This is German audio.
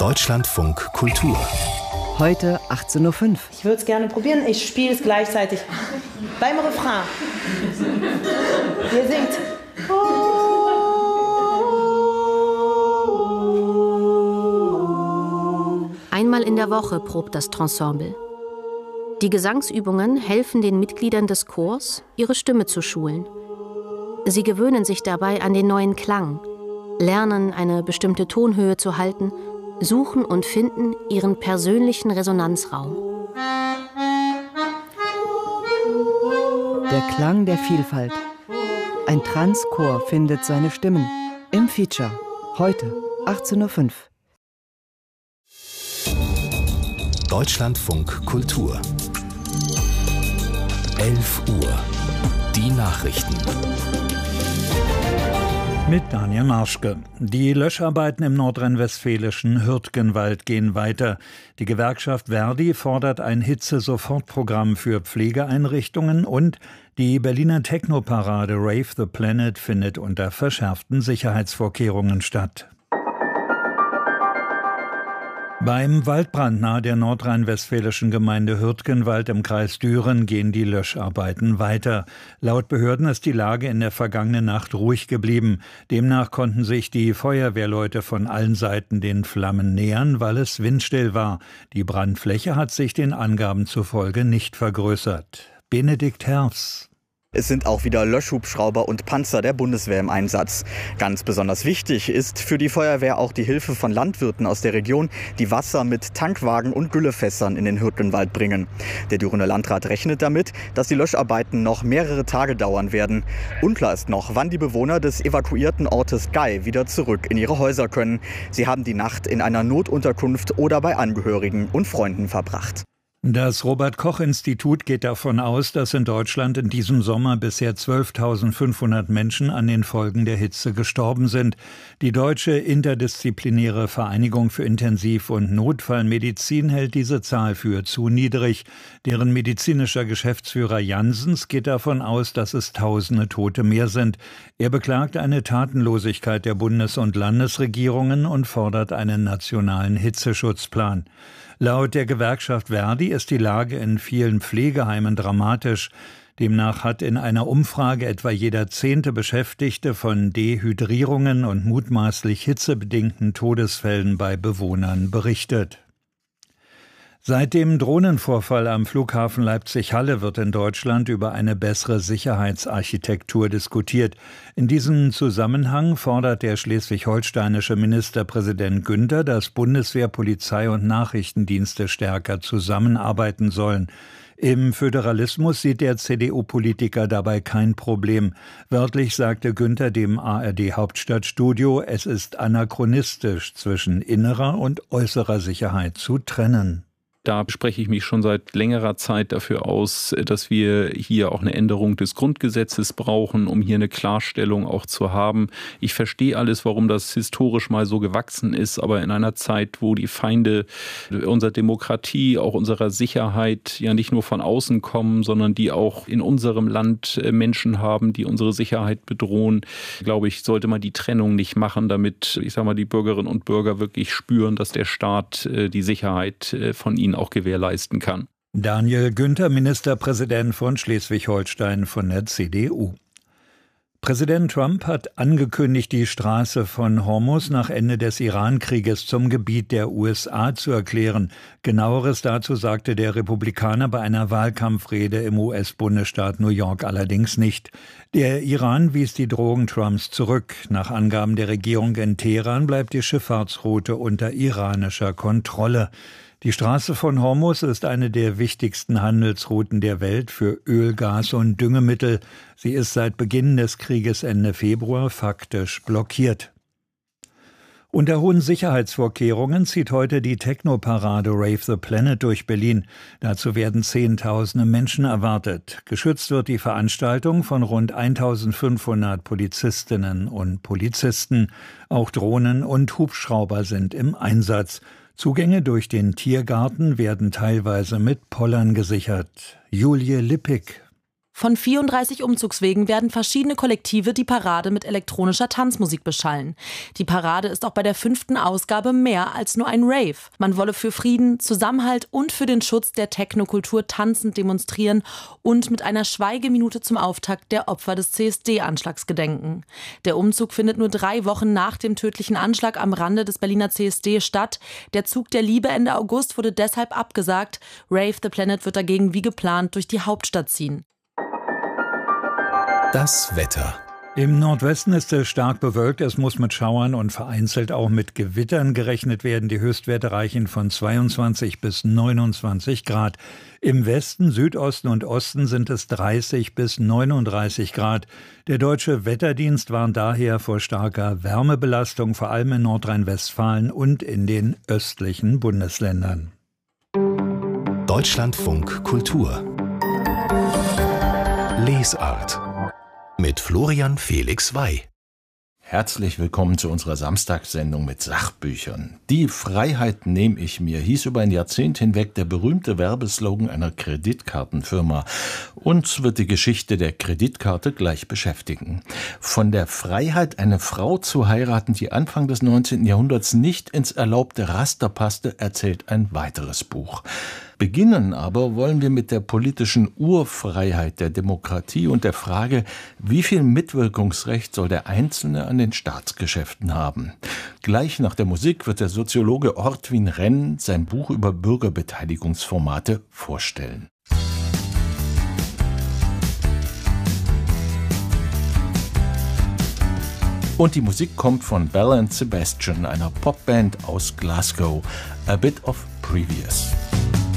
Deutschlandfunk Kultur. Heute 18.05 Uhr. Ich würde es gerne probieren. Ich spiele es gleichzeitig beim Refrain. Ihr singt. Einmal in der Woche probt das Ensemble. Die Gesangsübungen helfen den Mitgliedern des Chors, ihre Stimme zu schulen. Sie gewöhnen sich dabei an den neuen Klang, lernen, eine bestimmte Tonhöhe zu halten, suchen und finden ihren persönlichen Resonanzraum. Der Klang der Vielfalt. Ein Transchor findet seine Stimmen. Im Feature. Heute 18.05 Uhr. Deutschlandfunk Kultur. 11 Uhr. Die Nachrichten. Mit Daniel Marschke. Die Löscharbeiten im nordrhein-westfälischen Hürtgenwald gehen weiter. Die Gewerkschaft Verdi fordert ein Hitze-Sofortprogramm für Pflegeeinrichtungen und die Berliner Technoparade Rave the Planet findet unter verschärften Sicherheitsvorkehrungen statt. Beim Waldbrand nahe der nordrhein-westfälischen Gemeinde Hürtgenwald im Kreis Düren gehen die Löscharbeiten weiter. Laut Behörden ist die Lage in der vergangenen Nacht ruhig geblieben. Demnach konnten sich die Feuerwehrleute von allen Seiten den Flammen nähern, weil es windstill war. Die Brandfläche hat sich den Angaben zufolge nicht vergrößert. Benedikt Herfs. Es sind auch wieder Löschhubschrauber und Panzer der Bundeswehr im Einsatz. Ganz besonders wichtig ist für die Feuerwehr auch die Hilfe von Landwirten aus der Region, die Wasser mit Tankwagen und Güllefässern in den Hürtgenwald bringen. Der Dürener Landrat rechnet damit, dass die Löscharbeiten noch mehrere Tage dauern werden. Unklar ist noch, wann die Bewohner des evakuierten Ortes Gei wieder zurück in ihre Häuser können. Sie haben die Nacht in einer Notunterkunft oder bei Angehörigen und Freunden verbracht. Das Robert-Koch-Institut geht davon aus, dass in Deutschland in diesem Sommer bisher 12.500 Menschen an den Folgen der Hitze gestorben sind. Die Deutsche Interdisziplinäre Vereinigung für Intensiv- und Notfallmedizin hält diese Zahl für zu niedrig. Deren medizinischer Geschäftsführer Janssens geht davon aus, dass es tausende Tote mehr sind. Er beklagt eine Tatenlosigkeit der Bundes- und Landesregierungen und fordert einen nationalen Hitzeschutzplan. Laut der Gewerkschaft Verdi ist die Lage in vielen Pflegeheimen dramatisch. Demnach hat in einer Umfrage etwa jeder 10. Beschäftigte von Dehydrierungen und mutmaßlich hitzebedingten Todesfällen bei Bewohnern berichtet. Seit dem Drohnenvorfall am Flughafen Leipzig-Halle wird in Deutschland über eine bessere Sicherheitsarchitektur diskutiert. In diesem Zusammenhang fordert der schleswig-holsteinische Ministerpräsident Günther, dass Bundeswehr, Polizei und Nachrichtendienste stärker zusammenarbeiten sollen. Im Föderalismus sieht der CDU-Politiker dabei kein Problem. Wörtlich sagte Günther dem ARD-Hauptstadtstudio, es ist anachronistisch, zwischen innerer und äußerer Sicherheit zu trennen. Da spreche ich mich schon seit längerer Zeit dafür aus, dass wir hier auch eine Änderung des Grundgesetzes brauchen, um hier eine Klarstellung auch zu haben. Ich verstehe alles, warum das historisch mal so gewachsen ist, aber in einer Zeit, wo die Feinde unserer Demokratie, auch unserer Sicherheit ja nicht nur von außen kommen, sondern die auch in unserem Land Menschen haben, die unsere Sicherheit bedrohen, glaube ich, sollte man die Trennung nicht machen, damit, die Bürgerinnen und Bürger wirklich spüren, dass der Staat die Sicherheit von ihnen auch gewährleisten kann. Daniel Günther, Ministerpräsident von Schleswig-Holstein von der CDU. Präsident Trump hat angekündigt, die Straße von Hormuz nach Ende des Iran-Krieges zum Gebiet der USA zu erklären. Genaueres dazu sagte der Republikaner bei einer Wahlkampfrede im US-Bundesstaat New York allerdings nicht. Der Iran wies die Drohung Trumps zurück. Nach Angaben der Regierung in Teheran bleibt die Schifffahrtsroute unter iranischer Kontrolle. Die Straße von Hormuz ist eine der wichtigsten Handelsrouten der Welt für Öl, Gas und Düngemittel. Sie ist seit Beginn des Krieges Ende Februar faktisch blockiert. Unter hohen Sicherheitsvorkehrungen zieht heute die Technoparade Rave the Planet durch Berlin. Dazu werden Zehntausende Menschen erwartet. Geschützt wird die Veranstaltung von rund 1.500 Polizistinnen und Polizisten. Auch Drohnen und Hubschrauber sind im Einsatz. Zugänge durch den Tiergarten werden teilweise mit Pollern gesichert. Julie Lippig. Von 34 Umzugswegen werden verschiedene Kollektive die Parade mit elektronischer Tanzmusik beschallen. Die Parade ist auch bei der 5. Ausgabe mehr als nur ein Rave. Man wolle für Frieden, Zusammenhalt und für den Schutz der Technokultur tanzend demonstrieren und mit einer Schweigeminute zum Auftakt der Opfer des CSD-Anschlags gedenken. Der Umzug findet nur 3 Wochen nach dem tödlichen Anschlag am Rande des Berliner CSD statt. Der Zug der Liebe Ende August wurde deshalb abgesagt. Rave the Planet wird dagegen wie geplant durch die Hauptstadt ziehen. Das Wetter. Im Nordwesten ist es stark bewölkt. Es muss mit Schauern und vereinzelt auch mit Gewittern gerechnet werden. Die Höchstwerte reichen von 22 bis 29 Grad. Im Westen, Südosten und Osten sind es 30 bis 39 Grad. Der Deutsche Wetterdienst warnt daher vor starker Wärmebelastung, vor allem in Nordrhein-Westfalen und in den östlichen Bundesländern. Deutschlandfunk Kultur. Lesart. Mit Florian Felix Wey. Herzlich willkommen zu unserer Samstagssendung mit Sachbüchern. Die Freiheit nehme ich mir, hieß über ein Jahrzehnt hinweg der berühmte Werbeslogan einer Kreditkartenfirma. Uns wird die Geschichte der Kreditkarte gleich beschäftigen. Von der Freiheit, eine Frau zu heiraten, die Anfang des 19. Jahrhunderts nicht ins erlaubte Raster passte, erzählt ein weiteres Buch. Beginnen aber wollen wir mit der politischen Urfreiheit der Demokratie und der Frage, wie viel Mitwirkungsrecht soll der Einzelne an den Staatsgeschäften haben. Gleich nach der Musik wird der Soziologe Ortwin Renn sein Buch über Bürgerbeteiligungsformate vorstellen. Und die Musik kommt von Belle and Sebastian, einer Popband aus Glasgow, A Bit of Previous.